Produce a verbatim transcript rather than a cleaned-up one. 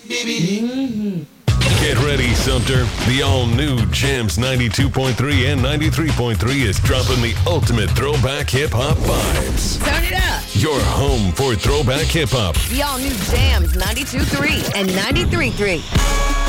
Mm-hmm. Get ready, Sumter. The all-new Jams ninety-two point three and ninety-three point three is dropping the ultimate throwback hip-hop vibes. Turn it up. Your home for throwback hip-hop. The all-new Jams ninety-two point three and ninety-three point three.